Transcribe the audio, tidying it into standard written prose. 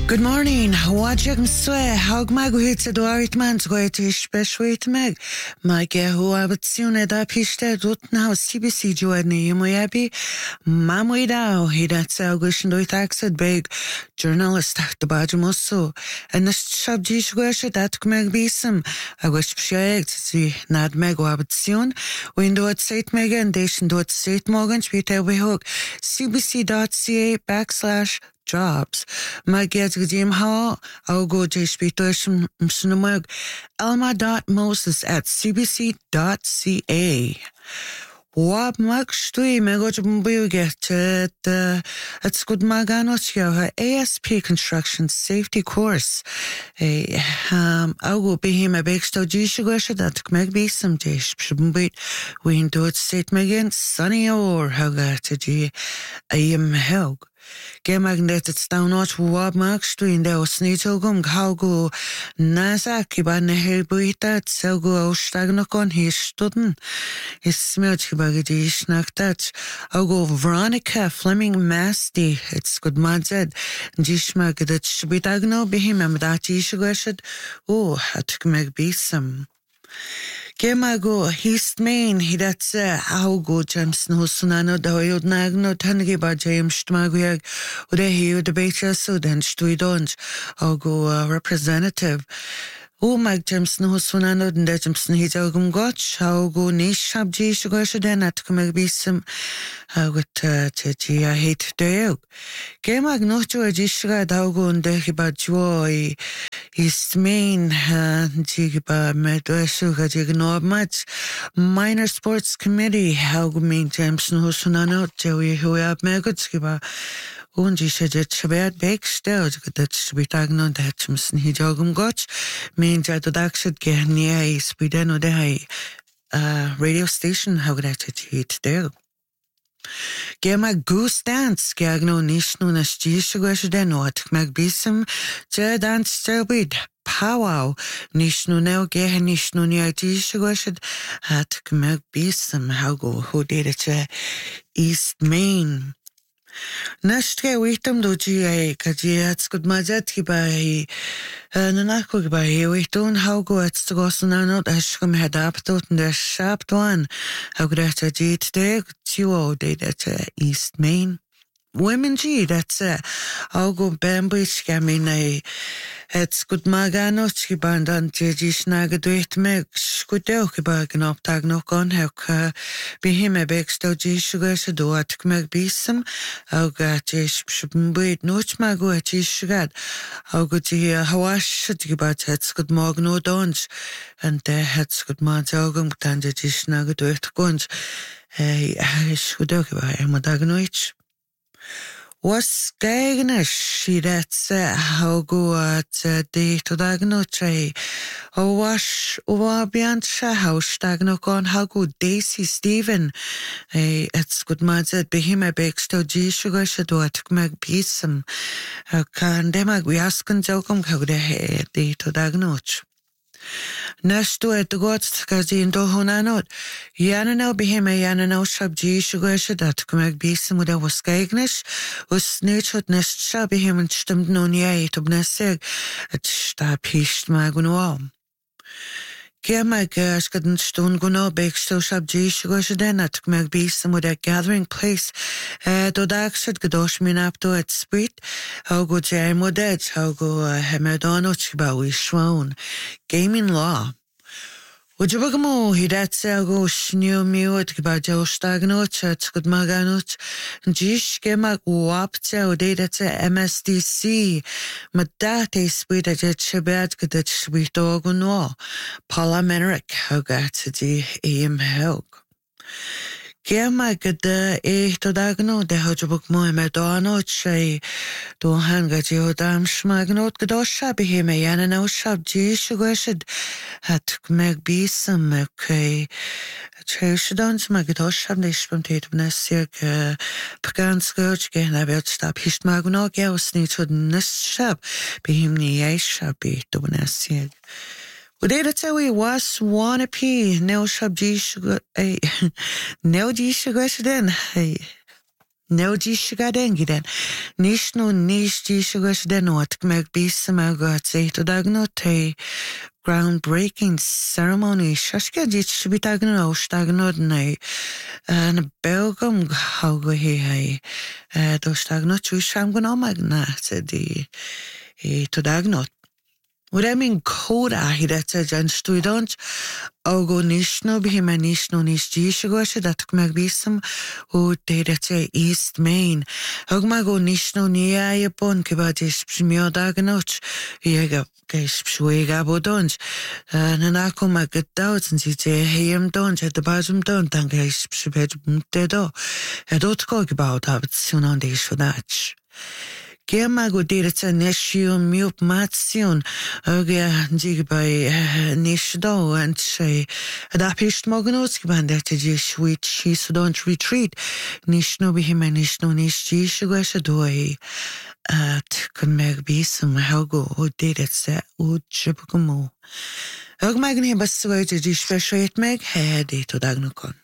Good morning. Wajag mswe. Hog maguhit sa duarit man zgoet ishbeshwit meg. Mage huabatsione da pishte dutna CBC joadni yumoyabi. Mamuidao hidatsa augushindo itaxed beg journalist the bajumoso. And the shabji shgwesha dat kmeg bisum. Agush psheg zi nad meg wabatsion. Window at state mega and dation do at state morgan spite wehog. cbc.ca/jobs. Magiad Gadim Ha, I'll go to Spitation Msunamug, elma.moses@cbc.ca. Wab Magstui Megojumbuget at Skud Maganosio, ASP Construction Safety Course. I'll go be him a Bexto Gishagasha that Megbe some dish, Shubumbeat, Window at State Megan, Sunny or Hoga to G. I am Helg. Gemagnetet staunot wab magstuin deo snitogum haugu nazak iban helbuita tselgu austagnokon histuden is smilchibagadi snaktat augu Veronica Fleming Masti it's good madzed jishmagadat shbitagno bihim amdati shugashad hat megbisam Gemago East Main hidatse augo James no sunano doyod nagno tangiba James Stmaguag udehi udebeta sudan stuidonj augo representative mag James no sunano and James nihitogum gotch augo nish habji shugoshaden at kumagbisum with I hate deog Gemag no jishga daugo and dehiba joy East Main jigiba medwesuga jigno much minor sports committee how mean James no sunano joey who have megutskiba Unji shajet shabad bake stel that spitagno that James hijogum gotch means that dakshad ge near spideno de radio station how that it there Gema goose dance gagno nishnu na stishugashdeno at magbisum je dance stelbid powwow nishnu neo ge nishnu ni atishugashd at magbisum how go who did it East Main Nashtre wichtum doji kaji at skud mazat kibai nanako kibai wichtun how go at stogosunano ashkum hadaptot and the sharp one how good at a jit day Duo did at East Main. Women G, that's I'll go bambridge gamine it's good magano chibandan jeji snagadwit meg skudel kibagan up tagnokon how be him a bexto g sugar do at meg bisum I'll got jish shubumbuit noch mago at jishugad I'll go to hear hawash gibat it's good mogno donch and there had good mazogum tanja jish nagadwit gunch Shudokiba Madagnoich was Gagnish she that's how go at the Todagnoche or wash over beyond Shahouse Stagnokon how good Daisy Stephen it's good mads be him a bexto G sugar shadow at Magpisum can demag we ask and jokum how the Todagnoch. Nestu at the gods kazin do honanot. Yanano behema yanano shabji shugashadat kumag bisum with a waskagnish, was natured nest shabihim and stemmed no yet obneseg at stapisht magunwam. Gemag skadden stone guno beksto shabji shugashaden at kumag bisum with a gathering place. Dodakshad gadosh minapto at sprit, how go jamoded, how go hemedonot we shwan. Gaming law. Ujubagamo, hidatsa go shnio miwat gibajo stagnot, at good maganot, jish gemak wapta, udatsa MSDC, madate spit at shabat gadat shwitoguno, parliamentary, how got the AM help. Gemma gada todagno de hojubuk mohamedano che do hanga geodam schmagnot gadosha beheme yanano shab jishugashid hat meg bisam okay cheshadons magadosha nishpam tetbnesir paganskoch genabet stop histmagno geosni to nishab behimni yeshabi dobnesir Udetawi was wanna pee, no shabji sugar, no G sugar then. No díisiga den. Nís nó níos díisiga den nót meg bísa me go sé to dagno te groundbreaking ceremony shaska dit should dagno dagno na na belgum how go he do dagno chu sham go no magna se di to dagno. What I mean coda hideta jan student ogo nishno bihima nishno nisjishigosha dat magbisam o dedete East Main. Hogmago nishno niya bon kibadish pshmiodaganoch yega gesh pshwega bodonj. Nanako magadouts and zite heim donj at the bottom don tangesh pshbed dedo. Edotko about habitsion dish for that. Gemago diretse neshium miup matsion oge dig by nishdo and say adapisht mognoski bandete sweet she so don't retreat nishno bihima nishno nishji shugwasha doi at kumeg bisum helgo o diretse o chibukumo og magni baswaite di special meg hedi to dagnukon